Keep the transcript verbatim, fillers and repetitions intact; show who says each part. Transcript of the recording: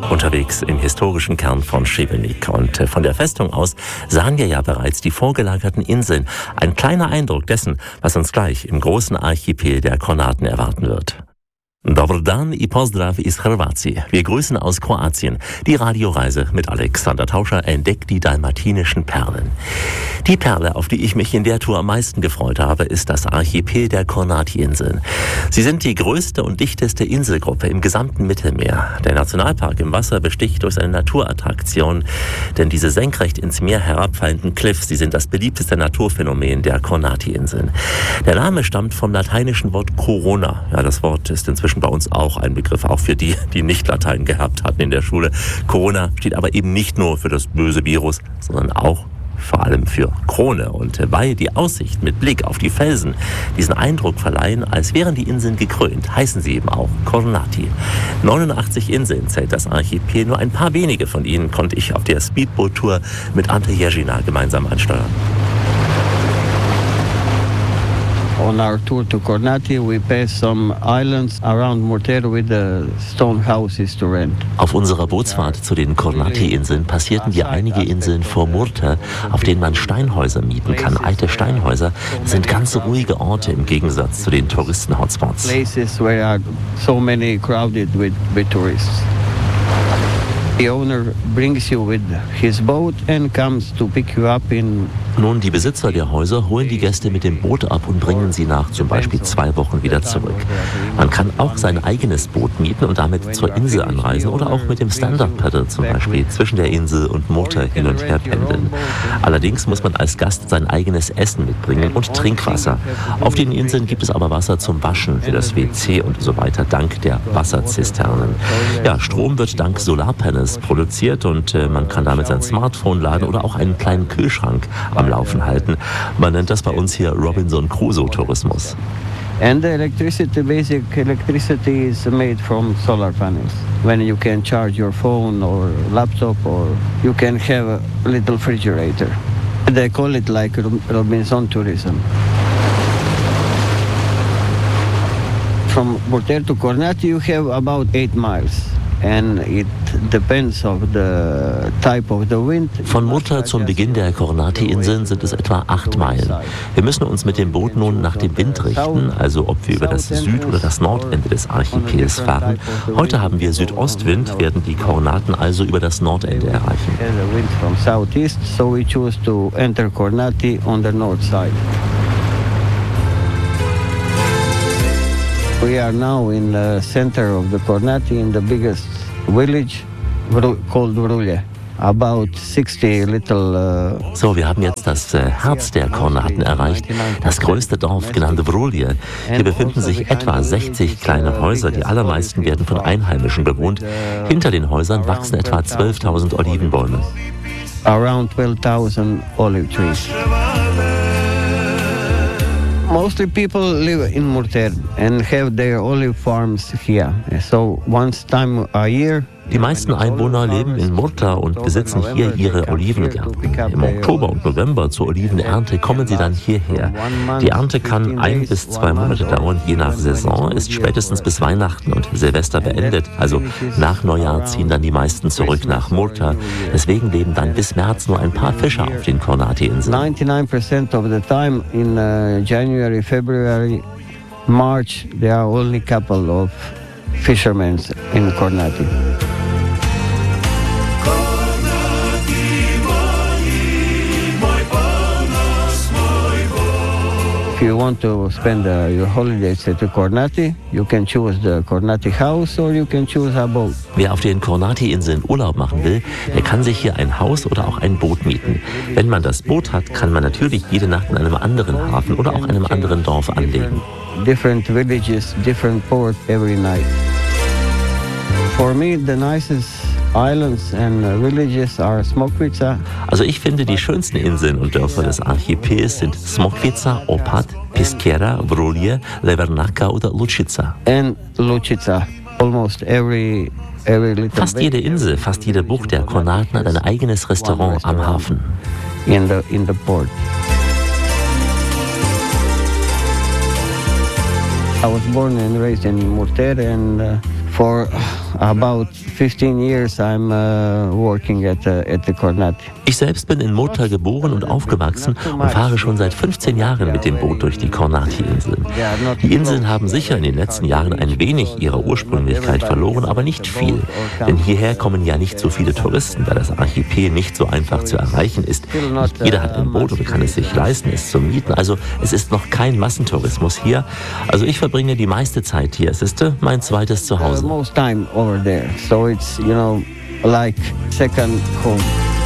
Speaker 1: Unterwegs im historischen Kern von Šibenik. Und von der Festung aus sahen wir ja bereits die vorgelagerten Inseln. Ein kleiner Eindruck dessen, was uns gleich im großen Archipel der Kornaten erwarten wird. Dobar dan i pozdrav iz Hrvatske. Wir grüßen aus Kroatien. Die Radioreise mit Alexander Tauscher entdeckt die dalmatinischen Perlen. Die Perle, auf die ich mich in der Tour am meisten gefreut habe, ist das Archipel der Kornati-Inseln. Sie sind die größte und dichteste Inselgruppe im gesamten Mittelmeer. Der Nationalpark im Wasser besticht durch seine Naturattraktion, denn diese senkrecht ins Meer herabfallenden Cliffs, die sind das beliebteste Naturphänomen der Kornati-Inseln. Der Name stammt vom lateinischen Wort Corona. Ja, das Wort ist inzwischen bei uns auch ein Begriff, auch für die, die nicht Latein gehabt hatten in der Schule. Corona steht aber eben nicht nur für das böse Virus, sondern auch vor allem für Krone. Und weil die Aussicht mit Blick auf die Felsen diesen Eindruck verleihen, als wären die Inseln gekrönt, heißen sie eben auch Kornati. neunundachtzig Inseln zählt das Archipel, nur ein paar wenige von ihnen konnte ich auf der Speedboot-Tour mit Ante Ježina gemeinsam ansteuern.
Speaker 2: On our tour to Kornati, we passed some islands around Murter with the stone houses to rent.
Speaker 1: Auf unserer Bootsfahrt zu den Kornati-Inseln passierten wir einige Inseln vor Murter, auf denen man Steinhäuser mieten kann. Alte Steinhäuser sind ganz ruhige Orte im Gegensatz zu den Touristen-Hotspots.
Speaker 2: Places where are so many crowded with, with tourists. The owner brings you with his boat and comes to pick you up in.
Speaker 1: Nun, die Besitzer der Häuser holen die Gäste mit dem Boot ab und bringen sie nach zum Beispiel zwei Wochen wieder zurück. Man kann auch sein eigenes Boot mieten und damit zur Insel anreisen oder auch mit dem Stand-Up-Paddle zum Beispiel zwischen der Insel und Murter hin und her pendeln. Allerdings muss man als Gast sein eigenes Essen mitbringen und Trinkwasser. Auf den Inseln gibt es aber Wasser zum Waschen, für das W C und so weiter, dank der Wasserzisternen. Ja, Strom wird dank Solarpanels produziert und äh, man kann damit sein Smartphone laden oder auch einen kleinen Kühlschrank am Laufen halten. Man nennt das bei uns hier Robinson Crusoe-Tourismus.
Speaker 2: And the electricity, basic electricity is made from solar panels. When you can charge your phone or laptop or you can have a little refrigerator. They call it like Robinson tourism. From Murter to Kornati you have about eight miles. And it depends of the type of the wind.
Speaker 1: Von Murter zum Beginn der Kornati-Inseln sind es etwa acht Meilen. Wir müssen uns mit dem Boot nun nach dem Wind richten, also ob wir über das Süd- oder das Nordende des Archipels fahren. Heute haben wir Südostwind, werden die Kornaten also über das Nordende erreichen.
Speaker 2: The wind from southeast, so we choose to enter Kornati on the north side. We are now in the center of the Kornati, in the biggest village called Vrulje. About sixty little, uh,
Speaker 1: so, wir haben jetzt das äh, Herz der Kornaten erreicht, das größte Dorf, genannt Vrulje. Hier befinden sich etwa sechzig kleine Häuser, die allermeisten werden von Einheimischen bewohnt. Hinter den Häusern wachsen etwa zwölftausend Olivenbäume.
Speaker 2: Around twelve thousand olive trees. Mostly people live in Murter and have their olive farms here. So once time a year.
Speaker 1: Die meisten Einwohner leben in Murter und besitzen hier ihre Olivengärten. Im Oktober und November zur Olivenernte kommen sie dann hierher. Die Ernte kann ein bis zwei Monate dauern, je nach Saison, ist spätestens bis Weihnachten und Silvester beendet. Also nach Neujahr ziehen dann die meisten zurück nach Murter. Deswegen leben dann bis März nur ein paar Fischer auf den Kornati-Inseln.
Speaker 2: ninety-nine percent of the time in uh, January, February, March, there are only a couple of fishermen in Kornati. If you want to spend uh, your holidays at Kornati, you can choose the Kornati house or you can choose a boat.
Speaker 1: Wer auf den Kornati-Inseln Urlaub machen will, der kann sich hier ein Haus oder auch ein Boot mieten. Wenn man das Boot hat, kann man natürlich jede Nacht in einem anderen Hafen oder auch einem anderen Dorf anlegen.
Speaker 2: Different villages, different port every night. For me, the nicest islands and villages are Smokvica.
Speaker 1: Also ich finde, die schönsten Inseln und Dörfer des Archipels sind Smokvica, Opat, Piskera, Vrulje, Levernaka oder Lučica.
Speaker 2: And Lučica. Almost every, every little
Speaker 1: fast jede Insel, fast jede Bucht der Kornaten hat ein eigenes Restaurant am Hafen.
Speaker 2: In the, in the port. I was born and raised in Murter and uh, for about fifteen years I'm uh, working at, uh, at the Kornati.
Speaker 1: Ich selbst bin in Mota geboren und aufgewachsen und fahre schon seit fünfzehn Jahren mit dem Boot durch die Kornati-Inseln. Die Inseln haben sicher in den letzten Jahren ein wenig ihrer Ursprünglichkeit verloren, aber nicht viel. Denn hierher kommen ja nicht so viele Touristen, da das Archipel nicht so einfach zu erreichen ist. Nicht jeder hat ein Boot oder kann es sich leisten, es zu mieten. Also es ist noch kein Massentourismus hier. Also ich verbringe die meiste Zeit hier. Es ist mein zweites Zuhause.
Speaker 2: Most time over there, so it's, you know, like second home.